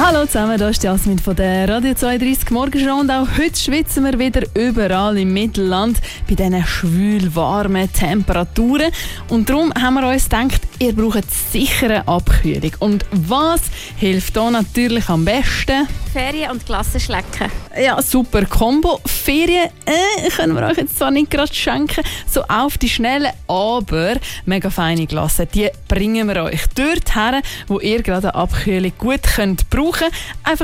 Hallo zusammen, hier ist Jasmin von der Radio 32 Morgenshow und auch heute schwitzen wir wieder überall im Mittelland bei diesen schwül warmen Temperaturen. Und darum haben wir uns gedacht, ihr braucht sicher eine Abkühlung. Und was hilft da natürlich am besten? Ferien und Klassenschlecken. Ja, super Kombo. Ferien können wir euch jetzt zwar nicht gerade schenken, so auf die Schnelle, aber mega feine Glasse, die bringen wir euch dort her, wo ihr gerade eine Abkühlung gut könnt brauchen. Einfach